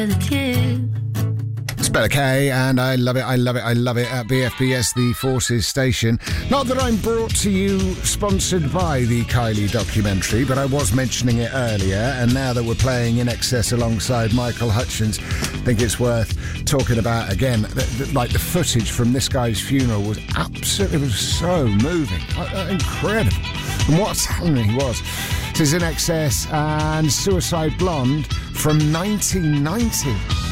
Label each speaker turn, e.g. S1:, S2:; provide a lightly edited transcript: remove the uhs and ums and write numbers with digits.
S1: It's Bella K, and I love it at BFBS, the Forces station. Not that I'm brought to you sponsored by the Kylie documentary, but I was mentioning it earlier, and now that we're playing In Excess alongside Michael Hutchence, I think it's worth talking about again. The footage from this guy's funeral was absolutely, it was so moving, incredible. And what a talent he was. This is In Excess and Suicide Blonde from 1990.